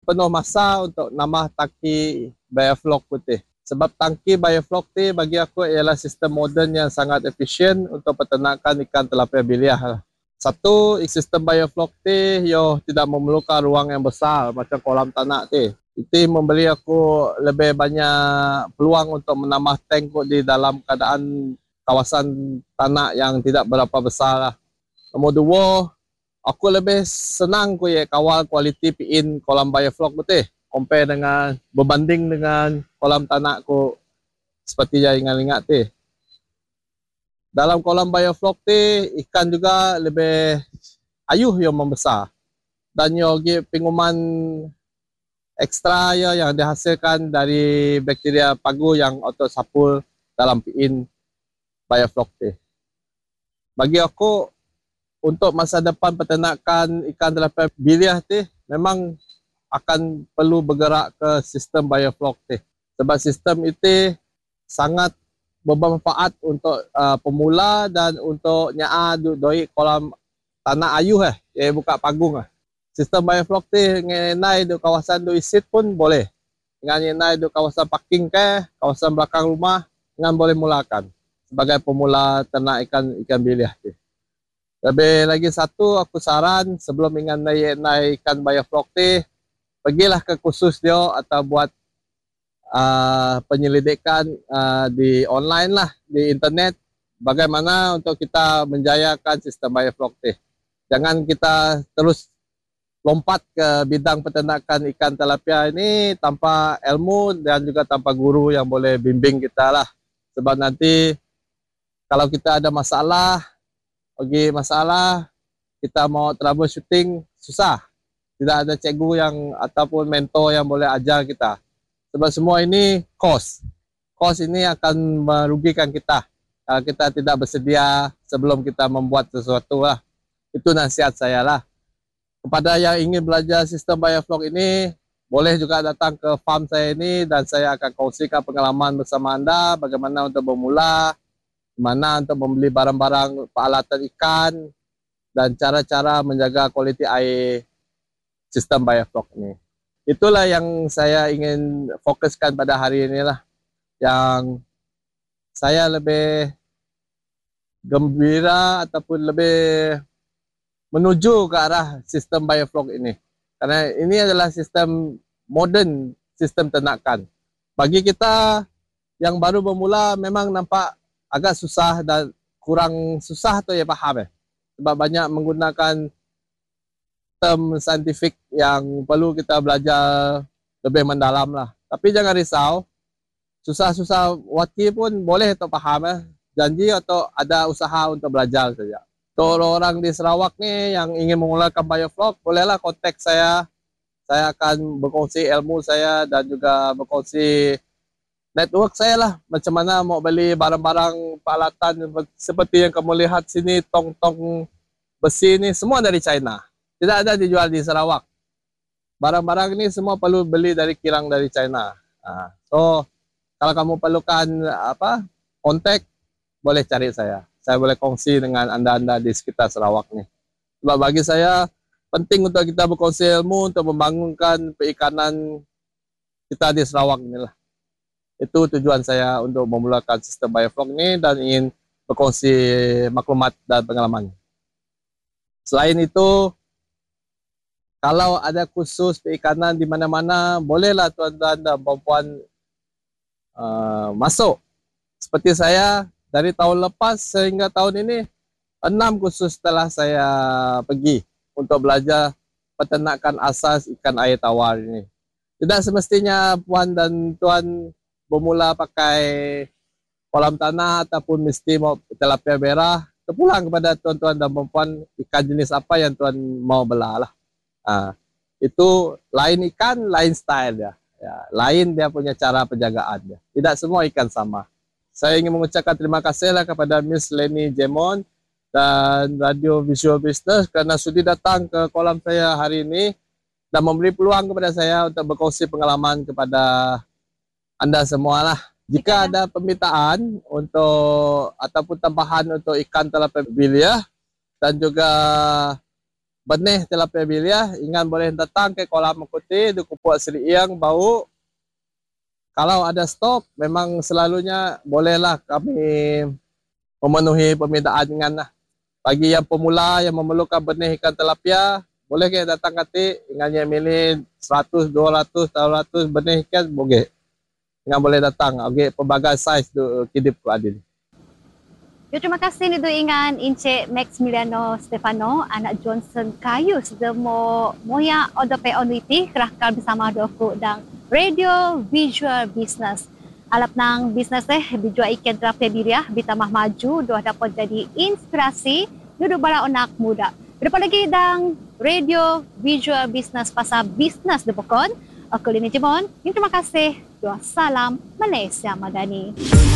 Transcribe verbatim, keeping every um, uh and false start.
penuh masa untuk nambah tangki bioflok putih. Sebab tangki bioflok ni bagi aku ialah sistem moden yang sangat efisien untuk peternakan ikan tilapia biliah. Satu, sistem bioflok ni yo tidak memerlukan ruang yang besar macam kolam tanak ni. Itu memberi aku lebih banyak peluang untuk menambah tank di dalam keadaan kawasan tanak yang tidak berapa besar lah. Nombor dua, aku lebih senang ku ya kawal kualiti piin kolam bioflok putih compare dengan berbanding dengan kolam tanak ku seperti yang ingat-ingat tu. Dalam kolam bioflok tu ikan juga lebih ayuh yang membesar dan yogi pengumuman ekstra ya yang dihasilkan dari bakteria pagu yang autosapul dalam piin bioflok tu. Bagi aku untuk masa depan peternakan ikan tilapia biliah tu memang akan perlu bergerak ke sistem bioflok ni. Sebab sistem itu sangat bermanfaat untuk uh, pemula dan untuk nyaa doi kolam tanah ayuh eh, yang buka pagung eh. Sistem bioflok ni ngenai di kawasan do isit pun boleh. Dengan ngenai di kawasan parking ke, kawasan belakang rumah, dengan boleh mulakan sebagai pemula ternak ikan ikan biliah ni. Lebih lagi satu, aku saran sebelum ingin naik ikan bioflok ni, pergilah ke kursus dia atau buat uh, penyelidikan uh, di online lah, di internet, bagaimana untuk kita menjayakan sistem bioflok ni. Jangan kita terus lompat ke bidang peternakan ikan tilapia ini tanpa ilmu dan juga tanpa guru yang boleh bimbing kita lah. Sebab nanti kalau kita ada masalah, bagi masalah, kita mau troubleshooting susah. Tidak ada cikgu yang ataupun mentor yang boleh ajar kita. Sebab semua ini kos. Kos ini akan merugikan kita kalau kita tidak bersedia sebelum kita membuat sesuatu lah. Itu nasihat saya lah. Kepada yang ingin belajar sistem bioflok ini, boleh juga datang ke farm saya ini dan saya akan kongsikan pengalaman bersama anda bagaimana untuk bermula, mana untuk membeli barang-barang peralatan ikan dan cara-cara menjaga kualiti air sistem bioflok ini. Itulah yang saya ingin fokuskan pada hari ini lah. Yang saya lebih gembira ataupun lebih menuju ke arah sistem bioflok ini. Karena ini adalah sistem moden, sistem ternakan. Bagi kita yang baru bermula memang nampak agak susah dan kurang susah tu ya faham eh. Sebab banyak menggunakan term saintifik yang perlu kita belajar lebih mendalam lah. Tapi jangan risau, susah-susah wati pun boleh untuk faham eh. Janji atau ada usaha untuk belajar saja. Untuk orang di Sarawak ni yang ingin memulakan bioflok, bolehlah kontak saya. Saya akan berkongsi ilmu saya dan juga berkongsi network saya lah, macam mana mau beli barang-barang peralatan seperti yang kamu lihat sini, tong-tong besi ni semua dari China. Tidak ada dijual di Sarawak. Barang-barang ni semua perlu beli dari kilang dari China. Ha. So, kalau kamu perlukan apa, kontak, boleh cari saya. Saya boleh kongsi dengan anda-anda di sekitar Sarawak ni. Sebab bagi saya, penting untuk kita berkongsi ilmu untuk membangunkan perikanan kita di Sarawak ni lah. Itu tujuan saya untuk memulakan sistem bioflok ini dan ingin berkongsi maklumat dan pengalaman. Selain itu, kalau ada kursus perikanan di mana-mana, bolehlah tuan-tuan dan puan-puan uh, masuk. Seperti saya, dari tahun lepas sehingga tahun ini, enam kursus telah saya pergi untuk belajar peternakan asas ikan air tawar ini. Tidak semestinya puan dan tuan bermula pakai kolam tanah ataupun mesti mau tilapia merah, terpulang kepada tuan-tuan dan perempuan ikan jenis apa yang tuan mau belah lah. Ha, itu lain ikan, lain style dia. Ya, lain dia punya cara penjagaan dia. Tidak semua ikan sama. Saya ingin mengucapkan terima kasih lah kepada Miss Leni Jemon dan Radio Visual Business kerana sudi datang ke kolam saya hari ini dan memberi peluang kepada saya untuk berkongsi pengalaman kepada anda semualah. Jika ada permintaan untuk ataupun tambahan untuk ikan tilapia biliah dan juga benih tilapia biliah, ingat boleh datang ke kolam Mengkuti, di Kupuk Seriang, Bau. Kalau ada stok, memang selalunya bolehlah kami memenuhi permintaan dengan lah. Bagi yang pemula yang memerlukan benih ikan tilapia, boleh ke datang kati, ingatnya milih seratus, dua ratus, tiga ratus benih ikan, boleh. Ingat boleh datang, okay, pelbagai saiz tu kidip ku adil. Yo, terima kasih ni tu ingan Encik Maximiliano Stefano, anak Johnson Kayu, sedemo moya odope onwiti kerahkan bersama doku dan Radio Visual Business. Alap nang bisnes eh dijual ikan tilapia biliah bitamah maju doa dapat jadi inspirasi duduk bala anak muda. Depan lagi dan Radio Visual Business pasal bisnes de pokon. Aku Lini Jimon. Terima kasih. Doa salam Malaysia Madani.